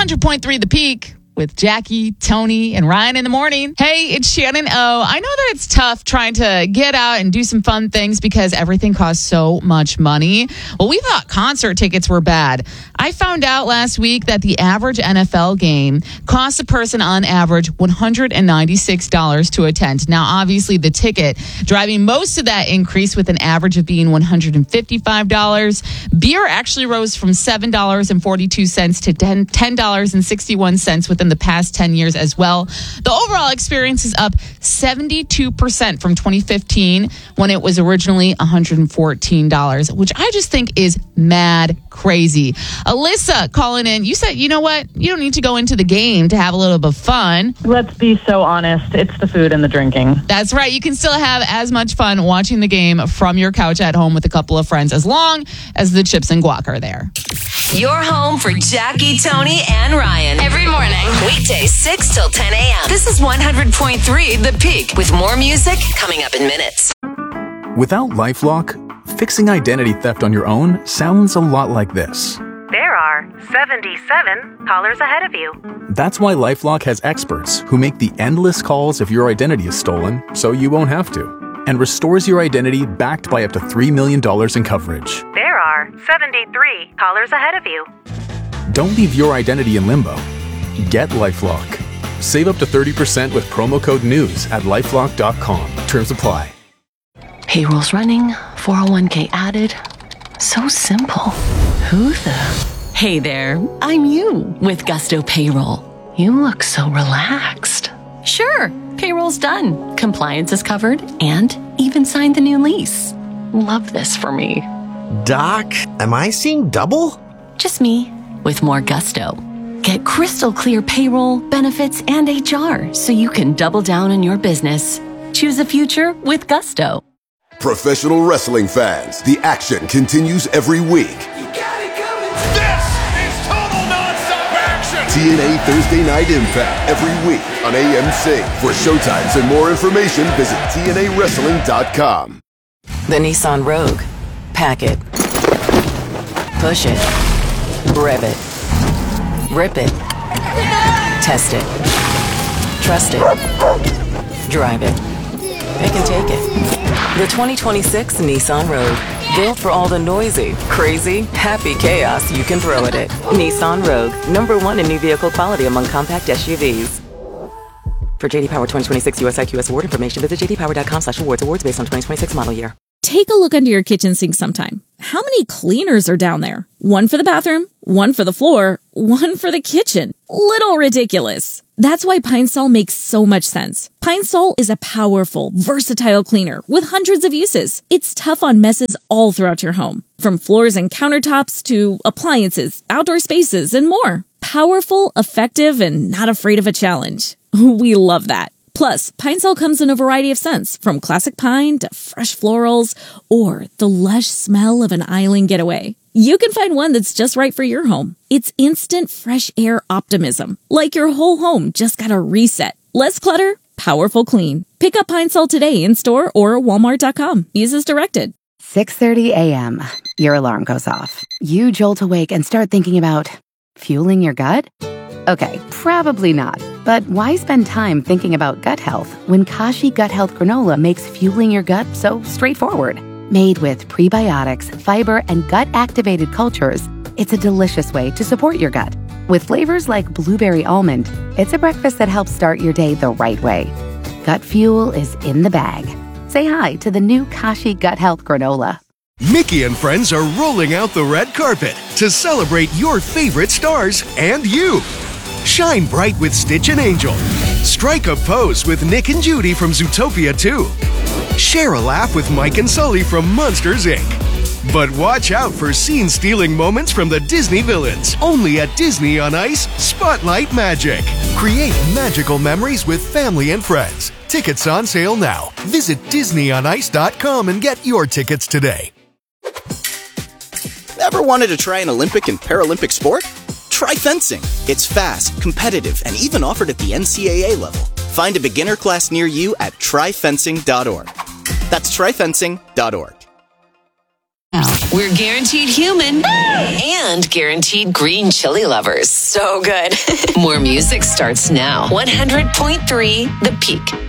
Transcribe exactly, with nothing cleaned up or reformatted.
hundred point three The Peak with Jackie, Tony, and Ryan in the morning. Hey, it's Shannon O. I know that it's tough trying to get out and do some fun things because everything costs so much money. Well, we thought concert tickets were bad. I found out last week that the average N F L game costs a person on average one hundred ninety-six dollars to attend. Now, obviously, the ticket driving most of that increase with an average of being one hundred fifty-five dollars. Beer actually rose from seven dollars and forty-two cents to ten dollars and sixty-one cents within the past ten years as well. The overall experience is up seventy-two percent from twenty fifteen when it was originally one hundred fourteen dollars, which I just think is mad crazy. Alyssa calling in, you said, you know what? You don't need to go into the game to have a little bit of fun. Let's be so honest. It's the food and the drinking. That's right. You can still have as much fun watching the game from your couch at home with a couple of friends as long as the chips and guac are there. Your home for Jackie, Tony, and Ryan. Every morning. Weekdays six till ten a.m. This is one hundred point three The Peak with more music coming up in minutes. Without LifeLock, fixing identity theft on your own sounds a lot like this. There are seventy-seven callers ahead of you. That's why LifeLock has experts who make the endless calls if your identity is stolen so you won't have to, and restores your identity backed by up to three million dollars in coverage. There are seventy-three callers ahead of you. Don't leave your identity in limbo. Get LifeLock. Save up to thirty percent with promo code NEWS at lifelock dot com. Terms apply. Payroll's running, four oh one k added. So simple. Who the? Hey there, I'm you with Gusto Payroll. You look so relaxed. Sure, payroll's done. Compliance is covered and even signed the new lease. Love this for me. Doc, am I seeing double? Just me with more gusto. Get crystal clear payroll, benefits, and H R so you can double down on your business. Choose a future with Gusto. Professional wrestling fans, the action continues every week. You got it coming. This is total nonstop action. T N A Thursday Night Impact every week on A M C. For showtimes and more information, visit T N A wrestling dot com. The Nissan Rogue. Pack it. Push it. Rev it. Rip it. Test it. Trust it. Drive it. It can take it. The twenty twenty-six Nissan Rogue. Built for all the noisy, crazy, happy chaos you can throw at it. Nissan Rogue. Number one in new vehicle quality among compact S U Vs. For J D Power twenty twenty-six U S I Q S award information, visit j d power dot com slash awards. Awards based on twenty twenty-six model year. Take a look under your kitchen sink sometime. How many cleaners are down there? One for the bathroom, one for the floor, one for the kitchen. Little ridiculous. That's why Pine Sol makes so much sense. Pine Sol is a powerful, versatile cleaner with hundreds of uses. It's tough on messes all throughout your home, from floors and countertops to appliances, outdoor spaces, and more. Powerful, effective, and not afraid of a challenge. We love that. Plus, Pine Sol comes in a variety of scents, from classic pine to fresh florals or the lush smell of an island getaway. You can find one that's just right for your home. It's instant fresh air optimism, like your whole home just got a reset. Less clutter, powerful clean. Pick up Pine Sol today in store or walmart dot com. Use as directed. six thirty a.m. Your alarm goes off. You jolt awake and start thinking about fueling your gut? Okay, probably not. But why spend time thinking about gut health when Kashi Gut Health Granola makes fueling your gut so straightforward? Made with prebiotics, fiber, and gut-activated cultures, it's a delicious way to support your gut. With flavors like blueberry almond, it's a breakfast that helps start your day the right way. Gut fuel is in the bag. Say hi to the new Kashi Gut Health Granola. Mickey and friends are rolling out the red carpet to celebrate your favorite stars and you. Shine bright with Stitch and Angel. Strike a pose with Nick and Judy from Zootopia two. Share a laugh with Mike and Sully from Monsters, Incorporated. But watch out for scene-stealing moments from the Disney villains. Only at Disney on Ice, Spotlight Magic. Create magical memories with family and friends. Tickets on sale now. Visit disney on ice dot com and get your tickets today. Ever wanted to try an Olympic and Paralympic sport? Try fencing. It's fast, competitive, and even offered at the N C A A level. Find a beginner class near you at try fencing dot org. That's try fencing dot org. Now. We're guaranteed human and guaranteed green chili lovers. So good. More music starts now. one hundred point three The Peak.